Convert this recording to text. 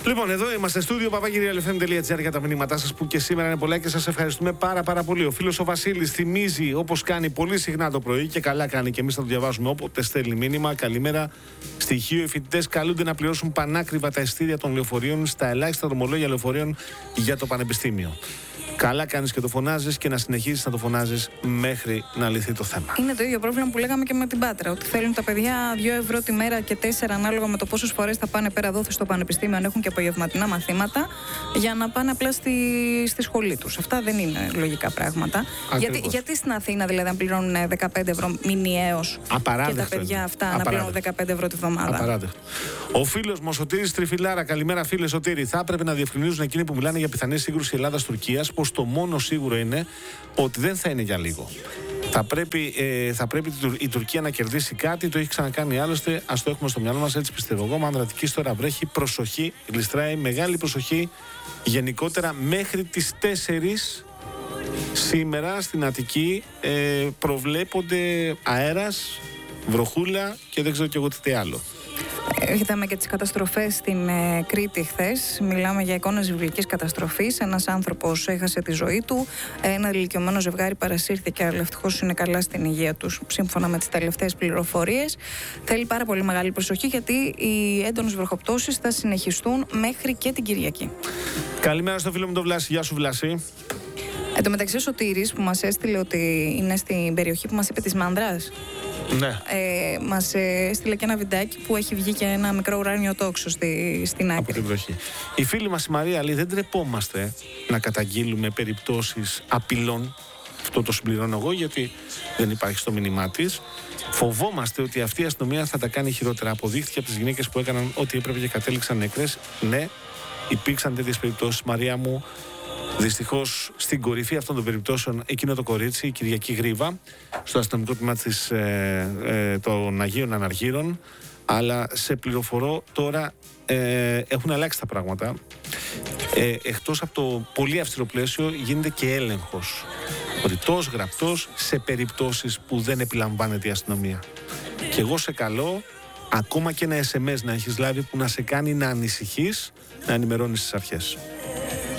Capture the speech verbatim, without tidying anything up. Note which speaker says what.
Speaker 1: Λοιπόν, εδώ είμαστε στο στούντιο παπάκυριαλεφm τελεία τζι άρ για τα μηνύματά σας που και σήμερα είναι πολλά και σας ευχαριστούμε πάρα πάρα πολύ. Ο φίλος ο Βασίλης θυμίζει, όπως κάνει πολύ συχνά το πρωί και καλά κάνει και εμείς θα το διαβάζουμε όποτε στέλνει μήνυμα. Καλημέρα. Στοιχείο: οι φοιτητές καλούνται να πληρώσουν πανάκριβα τα εισιτήρια των λεωφορείων στα ελάχιστα δρομολόγια λεωφορείων για το πανεπιστήμιο. Καλά κάνεις και το φωνάζεις και να συνεχίσεις να το φωνάζεις μέχρι να λυθεί το θέμα.
Speaker 2: Είναι το ίδιο πρόβλημα που λέγαμε και με την Πάτρα. Ότι θέλουν τα παιδιά δύο ευρώ τη μέρα και τέσσερα ανάλογα με το πόσες φορές θα πάνε πέρα δόθε στο πανεπιστήμιο, αν έχουν και απογευματινά μαθήματα, για να πάνε απλά στη, στη σχολή τους. Αυτά δεν είναι λογικά πράγματα. Γιατί, γιατί στην Αθήνα δηλαδή να πληρώνουν δεκαπέντε ευρώ μηνιαίως και τα παιδιά αυτά Απαράδεκτο. να πληρώνουν δεκαπέντε ευρώ τη βδομάδα.
Speaker 1: Απαράδεκτο. Ο φίλος μου, ο Σωτήρης Τριφυλάρα, καλημέρα φίλε Σωτήρη. Θα έπρεπε να διευκρινίζουν εκείνοι που μιλάνε για πιθανή σύγκρουση Ελλάδα-Τουρκίας πως το μόνο σίγουρο είναι ότι δεν θα είναι για λίγο. Θα πρέπει, ε, θα πρέπει η Τουρκία να κερδίσει κάτι, το έχει ξανακάνει άλλωστε. Ας το έχουμε στο μυαλό μας, έτσι πιστεύω εγώ. Μανδρατικής τώρα βρέχει, προσοχή, γλιστράει, μεγάλη προσοχή. Γενικότερα μέχρι τις τέσσερις σήμερα στην Αττική ε, προβλέπονται αέρας, βροχούλα και δεν ξέρω και εγώ τι άλλο.
Speaker 2: Είδαμε και τις καταστροφές στην ε, Κρήτη χθες. Μιλάμε για εικόνες βιβλικής καταστροφής. Ένας άνθρωπος έχασε τη ζωή του. Ένα ηλικιωμένο ζευγάρι παρασύρθηκε, αλλά ευτυχώς είναι καλά στην υγεία τους, σύμφωνα με τις τελευταίες πληροφορίες. Θέλει πάρα πολύ μεγάλη προσοχή, γιατί οι έντονες βροχοπτώσεις θα συνεχιστούν μέχρι και την Κυριακή.
Speaker 1: Καλημέρα στο φίλο μου τον Βλάση. Γεια σου, Βλάση.
Speaker 2: Εν τω μεταξύ, ο Σωτήρης που μας έστειλε ότι είναι στην περιοχή που μας είπε της Μάνδρας.
Speaker 1: Ναι.
Speaker 2: Ε, μας ε, έστειλε και ένα βιντεάκι που έχει βγει και ένα μικρό ουράνιο τόξο στη, στην άκρη.
Speaker 1: Από την βροχή. Η φίλη μας η Μαρία λέει: δεν τρεπόμαστε να καταγγείλουμε περιπτώσεις απειλών. Αυτό το συμπληρώνω εγώ, γιατί δεν υπάρχει στο μήνυμά της. Φοβόμαστε ότι αυτή η αστυνομία θα τα κάνει χειρότερα. Αποδείχθηκε από τις γυναίκες που έκαναν ό,τι έπρεπε και κατέληξαν νεκρές. Ναι, υπήρξαν τέτοιες περιπτώσεις, Μαρία μου. Δυστυχώς στην κορυφή αυτών των περιπτώσεων εκείνο το κορίτσι, η Κυριακή Γρίβα, στο αστυνομικό τμήμα της, ε, ε, των Αγίων Αναργύρων. Αλλά σε πληροφορώ τώρα, ε, έχουν αλλάξει τα πράγματα. Ε, εκτός από το πολύ αυστηρό πλαίσιο γίνεται και έλεγχος ρητός, γραπτός, σε περιπτώσεις που δεν επιλαμβάνεται η αστυνομία. Και εγώ σε καλώ, ακόμα και ένα ες εμ ες να έχεις λάβει που να σε κάνει να ανησυχείς, να ενημερώνεις τις αρχές.